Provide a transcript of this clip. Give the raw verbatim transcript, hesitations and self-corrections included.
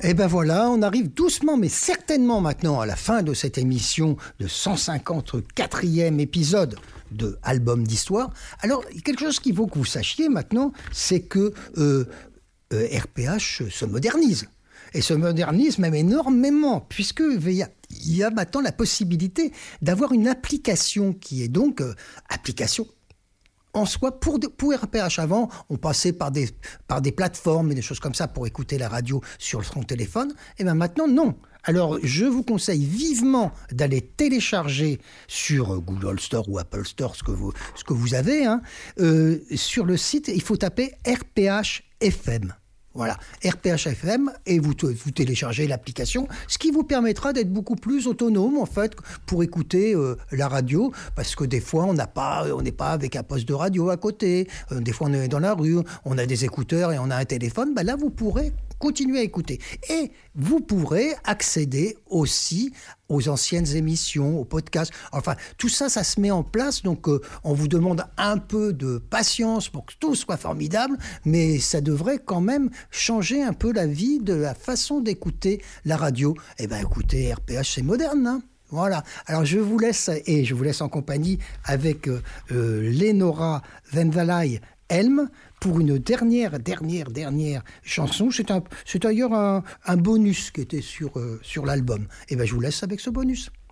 Et ben voilà, on arrive doucement mais certainement maintenant à la fin de cette émission de cent cinquante-quatrième épisode de Album d'Histoire. Alors, quelque chose qu'il faut que vous sachiez maintenant, c'est que euh, euh, R P H se modernise. Et se modernise même énormément, puisqu'il y a, il y a maintenant la possibilité d'avoir une application qui est donc euh, application en soi, pour, pour R P H, avant, on passait par des, par des plateformes et des choses comme ça pour écouter la radio sur son téléphone. Et bien maintenant, non. Alors, je vous conseille vivement d'aller télécharger sur Google Store ou Apple Store ce que vous, ce que vous avez. Hein. Euh, sur le site, il faut taper R P H F M. Voilà, R P H F M, et vous, vous téléchargez l'application, ce qui vous permettra d'être beaucoup plus autonome, en fait, pour écouter euh, la radio, parce que des fois, on n'a pas, on n'est pas avec un poste de radio à côté, euh, des fois, on est dans la rue, on a des écouteurs et on a un téléphone, ben là, vous pourrez continuer à écouter. Et vous pourrez accéder aussi aux anciennes émissions, aux podcasts. Enfin, tout ça, ça se met en place. Donc, euh, on vous demande un peu de patience pour que tout soit formidable, mais ça devrait quand même changer un peu la vie de la façon d'écouter la radio. Eh bien, écoutez, R P H, c'est moderne, hein. Voilà. Alors, je vous laisse, et je vous laisse en compagnie avec euh, euh, Lénora Vendalay Helm pour une dernière, dernière, dernière chanson. C'est, un, c'est d'ailleurs un, un bonus qui était sur, euh, sur l'album. Et bien, je vous laisse avec ce bonus.